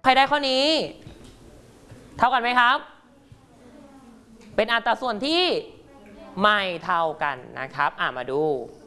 ใครได้ข้อนี้เท่ากันไหมครับเป็นอัตราส่วนที่ไม่เท่ากันนะครับมาดู